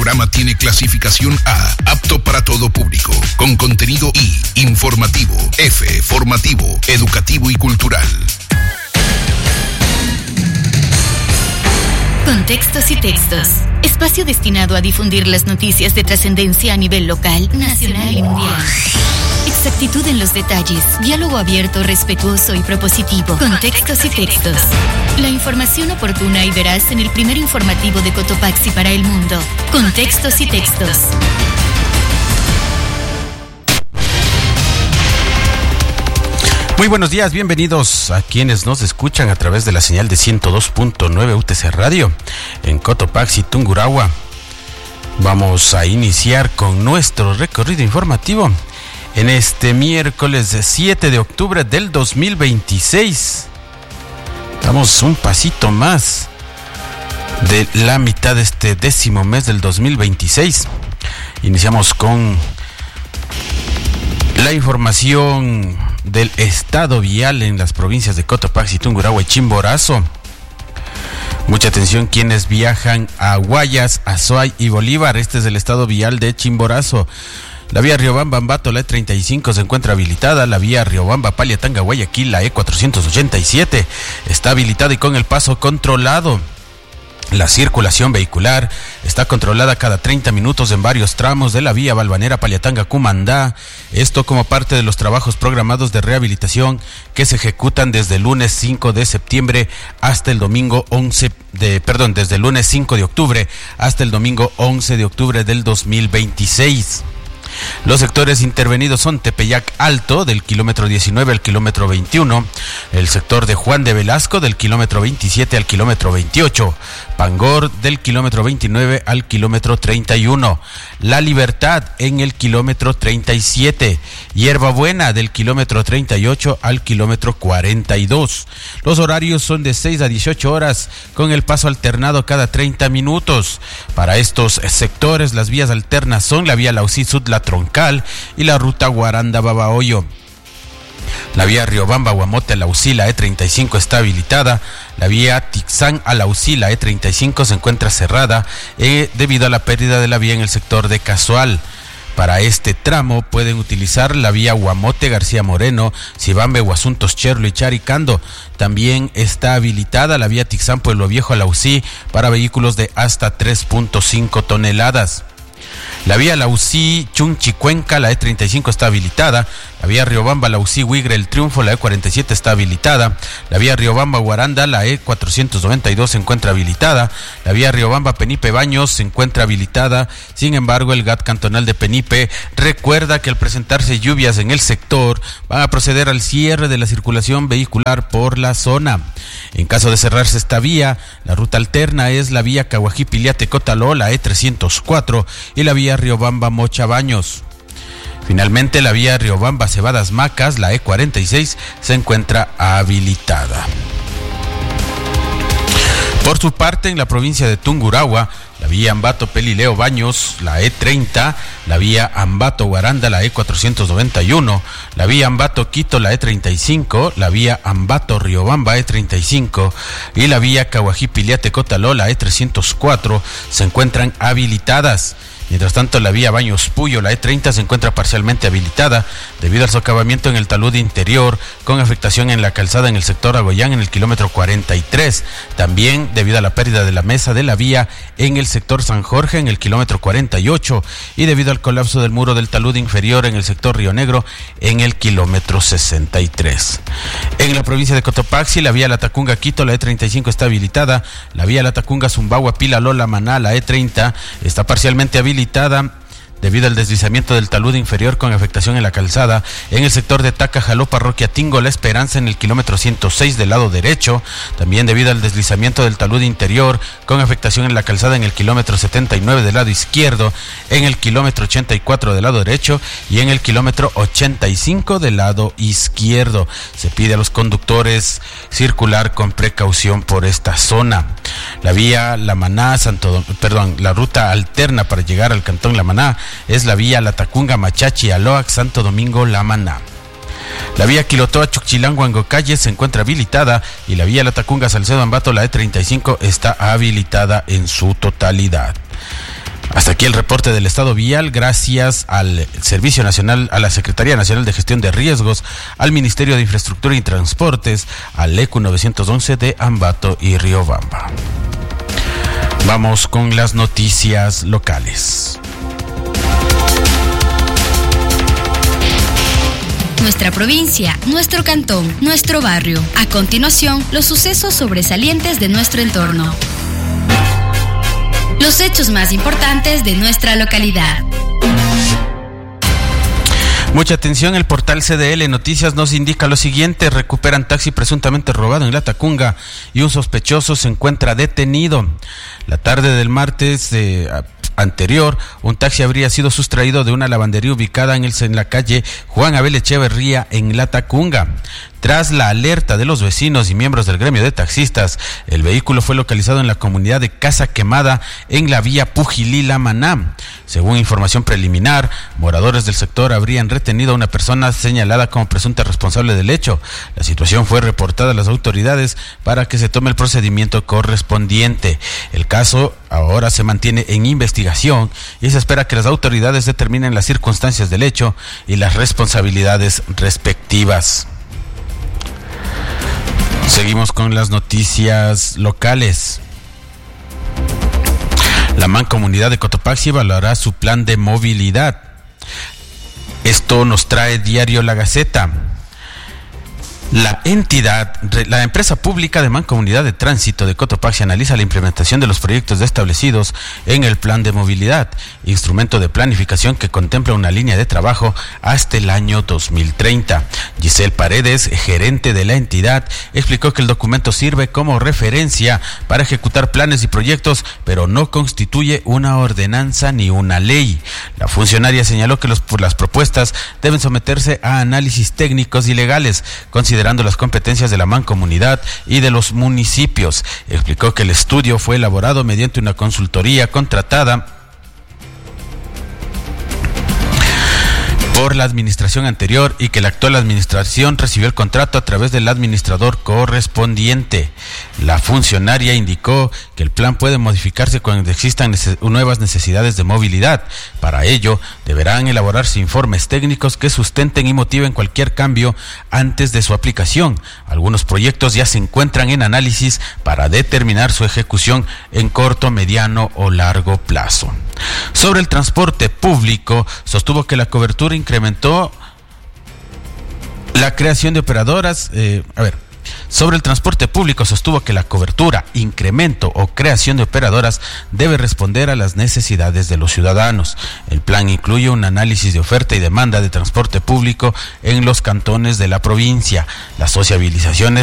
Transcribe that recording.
programa tiene clasificación A, apto para todo público, con contenido I, informativo, F, formativo, educativo y cultural. Contextos y textos. Espacio destinado a difundir las noticias de trascendencia a nivel local, nacional y mundial. Exactitud en los detalles, diálogo abierto, respetuoso y propositivo. Contextos y textos. La información oportuna y veraz en el primer informativo de Cotopaxi para el mundo. Contextos y textos. Muy buenos días, bienvenidos a quienes nos escuchan a través de la señal de 102.9 UTC Radio en Cotopaxi, Tungurahua. Vamos a iniciar con nuestro recorrido informativo en este miércoles 7 de octubre del 2026. Damos un pasito más de la mitad de este 10º mes del 2026. Iniciamos con la información del estado vial en las provincias de Cotopaxi, Tungurahua y Chimborazo. Mucha atención quienes viajan a Guayas, Azuay y Bolívar. Este es el estado vial de Chimborazo. La vía Riobamba-Ambato, la E35, se encuentra habilitada. La vía Riobamba-Palyatanga-Guayaquil, la E487, está habilitada y con el paso controlado. La circulación vehicular está controlada cada 30 minutos en varios tramos de la vía Balvanera-Palyatanga-Cumandá. Esto como parte de los trabajos programados de rehabilitación que se ejecutan desde el lunes 5 de septiembre hasta el domingo desde el lunes 5 de octubre hasta el domingo 11 de octubre del 2026. Los sectores intervenidos son Tepeyac Alto, del kilómetro 19 al kilómetro 21, el sector de Juan de Velasco, del kilómetro 27 al kilómetro 28, Pangor, del kilómetro 29 al kilómetro 31, La Libertad, en el kilómetro 37, Hierbabuena, del kilómetro 38 al kilómetro 42. Los horarios son de 6 a 18 horas, con el paso alternado cada 30 minutos. Para estos sectores, las vías alternas son la vía Laucí-Sud, La Troncal y la ruta Guaranda-Babahoyo. La vía Riobamba-Guamote-Laucí, la E35, está habilitada. La vía Tixán-Laucí, la E35, se encuentra cerrada debido a la pérdida de la vía en el sector de Casual. Para este tramo pueden utilizar la vía Guamote-García Moreno, Sibambe, Guasuntos, Cherlo y Charicando. También está habilitada la vía Tixán-Pueblo Viejo-Laucí para vehículos de hasta 3.5 toneladas. La vía Laucí-Chunchicuenca, la E35, está habilitada. La vía Riobamba-Laucí-Huigre, El Triunfo, la E47, está habilitada. La vía Riobamba-Guaranda, la E492, se encuentra habilitada. La vía Riobamba-Penipe-Baños se encuentra habilitada. Sin embargo, el GAT cantonal de Penipe recuerda que al presentarse lluvias en el sector, van a proceder al cierre de la circulación vehicular por la zona. En caso de cerrarse esta vía, la ruta alterna es la vía Caguají-Piliate-Cotaló, la E304, y la vía Riobamba-Mocha-Baños. Finalmente, la vía Riobamba-Cebadas-Macas, la E46, se encuentra habilitada. Por su parte, en la provincia de Tungurahua, la vía Ambato-Pelileo-Baños, la E30, la vía Ambato-Guaranda, la E491, la vía Ambato-Quito, la E35, la vía Ambato-Riobamba, E35, y la vía Caguají-Piliate-Cotaló, la E304, se encuentran habilitadas. Mientras tanto, la vía Baños-Puyo, la E30, se encuentra parcialmente habilitada debido al socavamiento en el talud interior, con afectación en la calzada en el sector Agoyán en el kilómetro 43. También debido a la pérdida de la mesa de la vía en el sector San Jorge en el kilómetro 48 y debido al colapso del muro del talud inferior en el sector Río Negro en el kilómetro 63. En la provincia de Cotopaxi, la vía Latacunga-Quito, la E35, está habilitada. La vía Latacunga-Zumbagua-Pila-Lola-Maná, la E30, está parcialmente habilitada debido al deslizamiento del talud inferior con afectación en la calzada en el sector de Taca, Jaló, Parroquia Tingo, La Esperanza en el kilómetro 106 del lado derecho. También debido al deslizamiento del talud interior con afectación en la calzada en el kilómetro 79 del lado izquierdo, en el kilómetro 84 del lado derecho y en el kilómetro 85 del lado izquierdo. Se pide a los conductores circular con precaución por esta zona. La vía La Maná, la ruta alterna para llegar al cantón La Maná es la vía Latacunga, Machachi, Aloac, Santo Domingo, La Maná. La vía Quilotoa, Chuquilango, Angocalle se encuentra habilitada y la vía Latacunga, Salcedo, Ambato, la E35 está habilitada en su totalidad. Hasta Hasta aquí el reporte del estado vial, gracias al Servicio Nacional, a la Secretaría Nacional de Gestión de Riesgos, al Ministerio de Infraestructura y Transportes, al ECU 911 de Ambato y Riobamba. Vamos con las noticias locales. Nuestra provincia, nuestro cantón, nuestro barrio. A continuación, los sucesos sobresalientes de nuestro entorno. Los hechos más importantes de nuestra localidad. Mucha atención, el portal CDL Noticias nos indica lo siguiente: recuperan taxi presuntamente robado en Latacunga y un sospechoso se encuentra detenido. La tarde del martes anterior, un taxi habría sido sustraído de una lavandería ubicada en la calle Juan Abel Echeverría en Latacunga. Tras la alerta de los vecinos y miembros del gremio de taxistas, el vehículo fue localizado en la comunidad de Casa Quemada en la vía Pujilila-Maná. Según información preliminar, moradores del sector habrían retenido a una persona señalada como presunta responsable del hecho. La situación fue reportada a las autoridades para que se tome el procedimiento correspondiente. El caso ahora se mantiene en investigación y se espera que las autoridades determinen las circunstancias del hecho y las responsabilidades respectivas. Seguimos con las noticias locales. La Mancomunidad de Cotopaxi evaluará su plan de movilidad. Esto nos trae Diario La Gaceta. La empresa pública de Mancomunidad de Tránsito de Cotopaxi analiza la implementación de los proyectos establecidos en el Plan de Movilidad, instrumento de planificación que contempla una línea de trabajo hasta el año 2030. Giselle Paredes, gerente de la entidad, explicó que el documento sirve como referencia para ejecutar planes y proyectos, pero no constituye una ordenanza ni una ley. La funcionaria señaló que las propuestas deben someterse a análisis técnicos y legales, considerando las competencias de la mancomunidad y de los municipios. Explicó que el estudio fue elaborado mediante una consultoría contratada por la administración anterior y que la actual administración recibió el contrato a través del administrador correspondiente. La funcionaria indicó que el plan puede modificarse cuando existan nuevas necesidades de movilidad. Para ello, deberán elaborarse informes técnicos que sustenten y motiven cualquier cambio antes de su aplicación. Algunos proyectos ya se encuentran en análisis para determinar su ejecución en corto, mediano o largo plazo. Sobre el transporte público, sostuvo que la cobertura incrementó la creación de operadoras. Sobre el transporte público, sostuvo que la cobertura, incremento o creación de operadoras debe responder a las necesidades de los ciudadanos. El plan incluye un análisis de oferta y demanda de transporte público en los cantones de la provincia, las sociabilizaciones